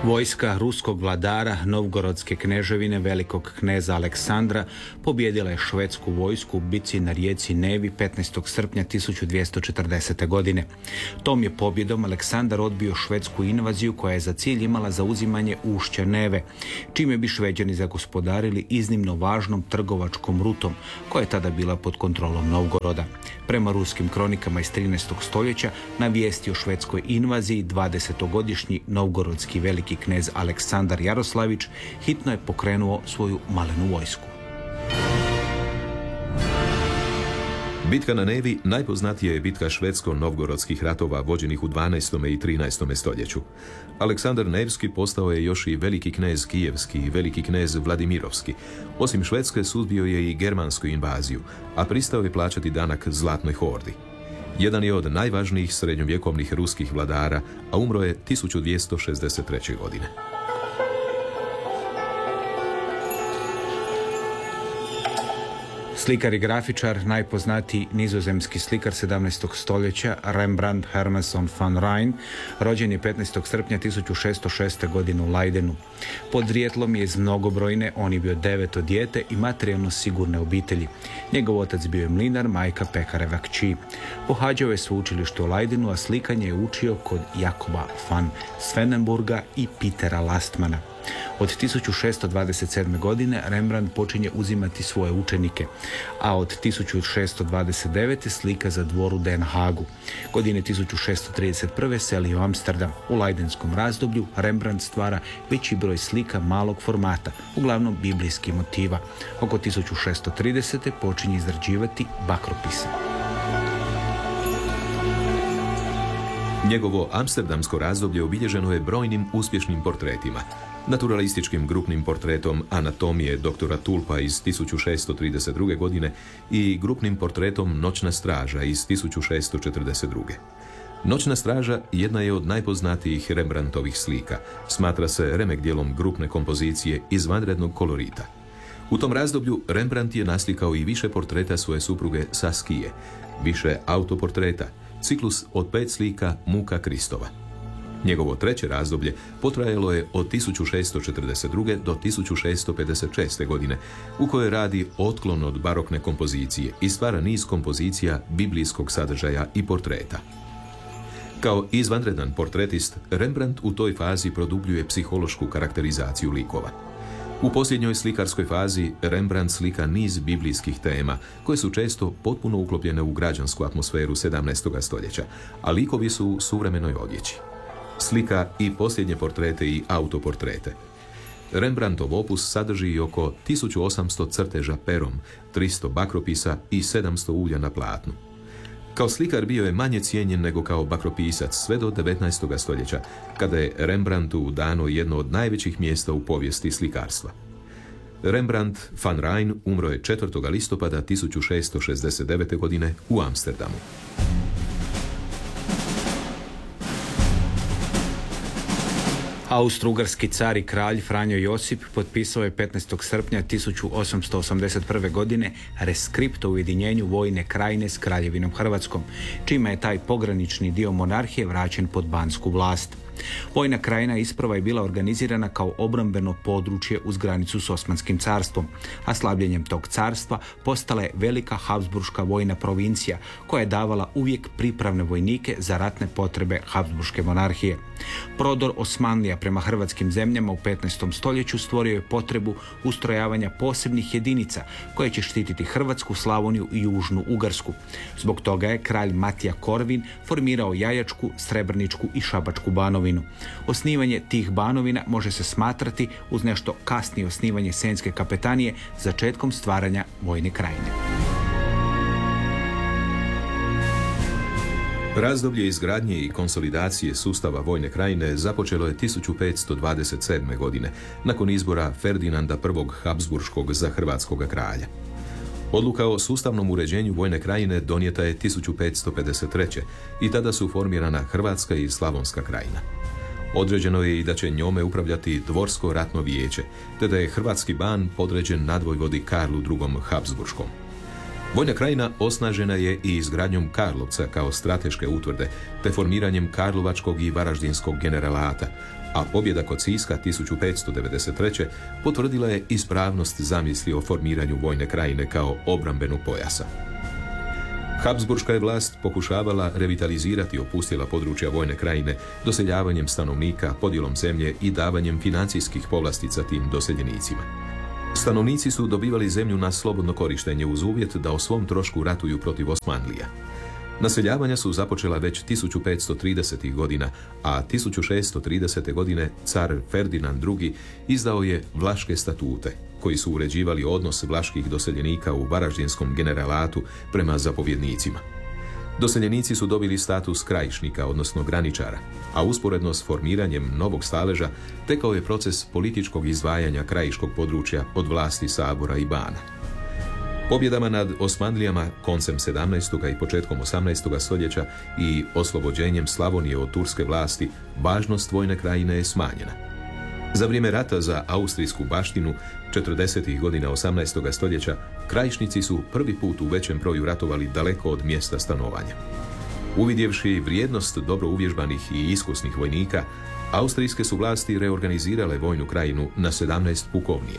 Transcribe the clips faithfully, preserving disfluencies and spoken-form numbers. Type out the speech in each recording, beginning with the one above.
Vojska ruskog vladara Novgorodske kneževine velikog kneza Aleksandra pobijedila je švedsku vojsku u bici na rijeci Nevi petnaestog srpnja tisuću dvjesto četrdesete. godine. Tom je pobjedom Aleksandar odbio švedsku invaziju koja je za cilj imala zauzimanje ušća Neve, čime bi Šveđani zagospodarili iznimno važnom trgovačkom rutom koja je tada bila pod kontrolom Novgoroda. Prema ruskim kronikama iz trinaestog stoljeća na vijesti o švedskoj invaziji dvadesetogodišnji novgorodski veliki knez Aleksandar Jaroslavić hitno je pokrenuo svoju malenu vojsku. Bitka na Nevi najpoznatija je bitka švedsko-novgorodskih ratova vođenih u dvanaestom i trinaestom stoljeću. Aleksandar Nevski postao je još i veliki knez Kijevski i veliki knez Vladimirovski. Osim Švedske suzbio je i germansku invaziju, a pristao je plaćati danak Zlatnoj hordi. Jedan je od najvažnijih srednjovjekovnih ruskih vladara, a umro je tisuću dvjesto šezdeset treće. godine. Slikar i grafičar, najpoznatiji nizozemski slikar sedamnaestog stoljeća Rembrandt Hermanson van Rijn, rođen je petnaestog srpnja tisuću šesto šeste. godine u Leidenu. Podrijetlom je iz mnogobrojne, on je bio deveto dijete i materijalno sigurne obitelji. Njegov otac bio je mlinar, majka pekareva kći. Pohađao je sveučilište u Leidenu, a slikanje je učio kod Jakoba van Svenenburga i Petera Lastmana. Od tisuću šesto dvadeset sedme. godine Rembrandt počinje uzimati svoje učenike, a od tisuću šesto dvadeset devete. slika za dvor u Den Haagu. Godine tisuću šesto trideset prve. seli u Amsterdam. U leidenskom razdoblju Rembrandt stvara veći broj slika malog formata, uglavnom biblijskih motiva. Oko tisuću šesto tridesete. počinje izrađivati bakropise. Njegovo amsterdamsko razdoblje obilježeno je brojnim uspješnim portretima. Naturalističkim grupnim portretom Anatomije doktora Tulpa iz tisuću šesto trideset druge. godine i grupnim portretom Noćna straža iz tisuću šesto četrdeset druge. Noćna straža jedna je od najpoznatijih Rembrandtovih slika. Smatra se remek dijelom grupne kompozicije izvanrednog kolorita. U tom razdoblju Rembrandt je naslikao i više portreta svoje supruge Saskije, više autoportreta, ciklus od pet slika Muka Kristova. Njegovo treće razdoblje potrajalo je od tisuću šesto četrdeset druge. do tisuću šesto pedeset šeste. godine, u kojoj radi otklon od barokne kompozicije i stvara niz kompozicija biblijskog sadržaja i portreta. Kao izvanredan portretist, Rembrandt u toj fazi produbljuje psihološku karakterizaciju likova. U posljednjoj slikarskoj fazi Rembrandt slika niz biblijskih tema, koje su često potpuno uklopljene u građansku atmosferu sedamnaestog stoljeća, a likovi su u suvremenoj odjeći. Slika i posljednje portrete i autoportrete. Rembrandtov opus sadrži i oko tisuću osamsto crteža perom, tristo bakropisa i sedamsto ulja na platnu. Kao slikar bio je manje cijenjen nego kao bakropisac sve do devetnaestog stoljeća, kada je Rembrandtu dano jedno od najvećih mjesta u povijesti slikarstva. Rembrandt van Rijn umro je četvrtog listopada tisuću šesto šezdeset devete. godine u Amsterdamu. Austro-ugarski car i kralj Franjo Josip potpisao je petnaestog srpnja tisuću osamsto osamdeset prve. godine reskript o ujedinjenju Vojne krajine s Kraljevinom Hrvatskom, čime je taj pogranični dio monarhije vraćen pod bansku vlast. Vojna krajina isprva je bila organizirana kao obrambeno područje uz granicu s Osmanskim carstvom, a slabljenjem tog carstva postala je velika Habsburška vojna provincija koja je davala uvijek pripravne vojnike za ratne potrebe Habsburške monarhije. Prodor Osmanlija prema hrvatskim zemljama u petnaestom stoljeću stvorio je potrebu ustrojavanja posebnih jedinica koje će štititi Hrvatsku, Slavoniju i Južnu Ugarsku. Zbog toga je kralj Matija Korvin formirao Jajačku, Srebrničku i Šabačku banovinu. Osnivanje tih banovina može se smatrati, uz nešto kasnije osnivanje Senjske kapetanije, začetkom stvaranja Vojne krajine. Razdoblje izgradnje i konsolidacije sustava Vojne krajine započelo je tisuću petsto dvadeset sedme. godine, nakon izbora Ferdinanda prvog Habsburškog za hrvatskog kralja. Odluka o sustavnom uređenju Vojne krajine donijeta je tisuću petsto pedeset treće. i tada su formirana Hrvatska i Slavonska krajina. Određeno je i da će njome upravljati dvorsko ratno vijeće, te da je hrvatski ban podređen nadvojvodi Karlu drugom Habsburškom. Vojna krajina osnažena je i izgradnjom Karlovca kao strateške utvrde, te formiranjem Karlovačkog i Varaždinskog generalata, a pobjeda kod Siska tisuću petsto devedeset treće potvrdila je ispravnost zamisli o formiranju Vojne krajine kao obrambenog pojasa. Habsburška je vlast pokušavala revitalizirati opustjela područja Vojne krajine doseljavanjem stanovnika, podjelom zemlje i davanjem financijskih povlastica tim doseljenicima. Stanovnici su dobivali zemlju na slobodno korištenje uz uvjet da o svom trošku ratuju protiv Osmanlija. Naseljavanja su započela već tisuću petsto tridesetih godina, a tisuću šesto tridesete godine car Ferdinand drugi izdao je Vlaške statute, koji su uređivali odnos vlaških doseljenika u Varaždinskom generalatu prema zapovjednicima. Doseljenici su dobili status krajišnika, odnosno graničara, a usporedno s formiranjem novog staleža tekao je proces političkog izdvajanja krajiškog područja od vlasti Sabora i Bana. Pobjedama nad Osmanlijama koncem sedamnaestog i početkom osamnaestog stoljeća i oslobođenjem Slavonije od turske vlasti, važnost Vojne krajine je smanjena. Za vrijeme rata za austrijsku baštinu četrdesetih godina osamnaestog stoljeća krajišnici su prvi put u većem broju ratovali daleko od mjesta stanovanja. Uvidjevši vrijednost dobro uvježbanih i iskusnih vojnika, austrijske su vlasti reorganizirale Vojnu krajinu na sedamnaest pukovnija.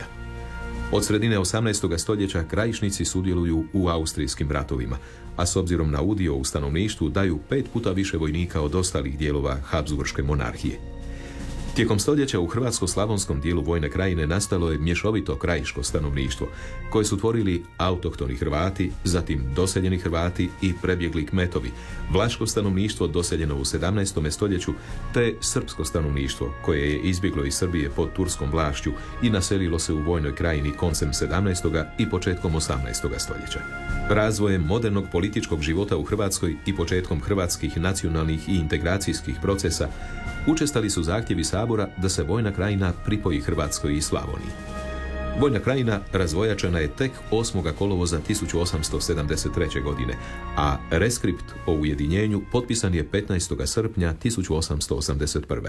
Od sredine osamnaestog stoljeća krajišnici sudjeluju u austrijskim ratovima, a s obzirom na udio u stanovništvu daju pet puta više vojnika od ostalih dijelova Habsburške monarhije. Tijekom stoljeća u hrvatsko-slavonskom dijelu Vojne krajine nastalo je mješovito krajiško stanovništvo, koje su tvorili autohtoni Hrvati, zatim doseljeni Hrvati i prebjegli kmetovi, vlaško stanovništvo doseljeno u sedamnaestom stoljeću, te srpsko stanovništvo koje je izbjeglo iz Srbije pod turskom vlašću i naselilo se u Vojnoj krajini koncem sedamnaestog i početkom osamnaestog stoljeća. Razvojem modernog političkog života u Hrvatskoj i početkom hrvatskih nacionalnih i integracijskih procesa učestali su zahtjevi Sabora da se Vojna krajina pripoji Hrvatskoj i Slavoniji. Vojna krajina razvojačena je tek osmog kolovoza tisuću osamsto sedamdeset treće godine, a reskript o ujedinjenju potpisan je petnaestog srpnja tisuću osamsto osamdeset prve.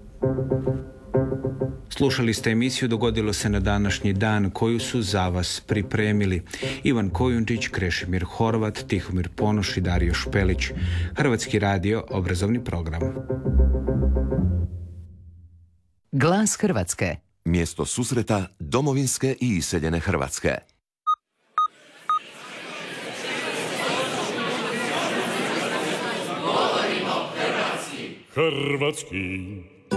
Slušali ste emisiju Dogodilo se na današnji dan, koju su za vas pripremili Ivan Kojundžić, Krešimir Horvat, Tihomir Ponoš i Dario Špelić. Hrvatski radio, obrazovni program. Glas Hrvatske. Mjesto susreta domovinske i iseljene Hrvatske. Govorimo hrvatski. Hrvatski.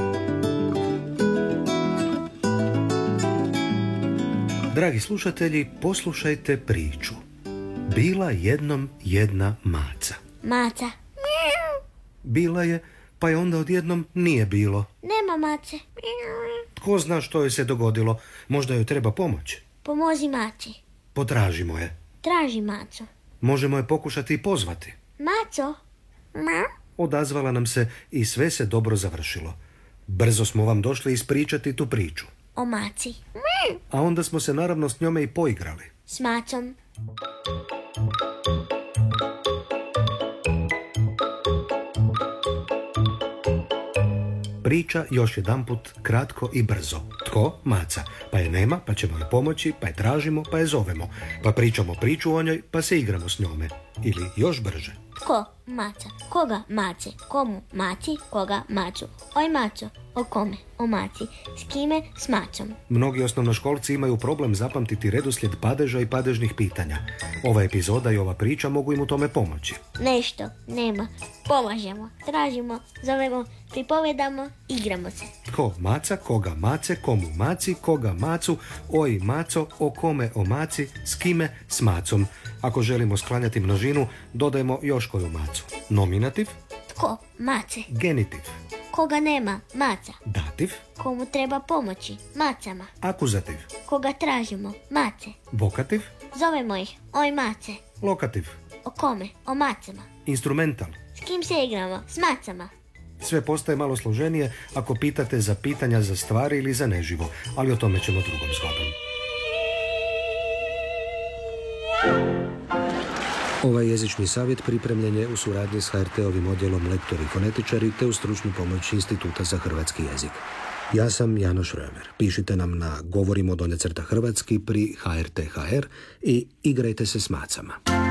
Dragi slušatelji, poslušajte priču. Bila jednom jedna maca. Maca. Bila je, pa je onda odjednom nije bilo. Nema mace. Tko zna što joj se dogodilo? Možda joj treba pomoć. Pomozi maci. Potražimo je. Traži maco. Možemo je pokušati i pozvati. Maco? Ma? Odazvala nam se i sve se dobro završilo. Brzo smo vam došli ispričati tu priču. O maci. A onda smo se naravno s njome i poigrali. S macom. Priča još jedanput kratko i brzo. Tko? Maca. Pa je nema, pa ćemo joj pomoći, pa je tražimo, pa je zovemo. Pa pričamo priču o njoj, pa se igramo s njome. Ili još brže. Tko? Maca. Koga? Mace. Komu? Maci. Koga? Macu. Oj maco. O kome? O maci. S kime? S macom. Mnogi osnovnoškolci imaju problem zapamtiti redoslijed padeža i padežnih pitanja. Ova epizoda i ova priča mogu im u tome pomoći. Nešto. Nema. Pomažemo. Tražimo. Zovemo. Pripovedamo. Igramo se. Tko? Maca. Koga? Mace. Komu? Maci. Koga? Macu. Oj maco. O kome? O maci. S kime? S macom. Ako želimo sklanjati množinu, dodajemo još koju macu. Nominativ. Tko? Mace. Genitiv. Koga nema? Maca. Dativ. Komu treba pomoći? Macama. Akuzativ. Koga tražimo? Mace. Vokativ. Zovemo ih. Oj mace. Lokativ. O kome? O macama. Instrumental. S kim se igramo? S macama. Sve postaje malo složenije ako pitate za pitanja za stvari ili za neživo, ali o tome ćemo drugom zgodom. Ovaj jezični savjet pripremljen je u suradnji s H R T-ovim odjelom Lektori i fonetičari te u stručnu pomoć Instituta za hrvatski jezik. Ja sam Janoš Römer. Pišite nam na govorimo donje crta hrvatski pri h r t h r i igrajte se s macama.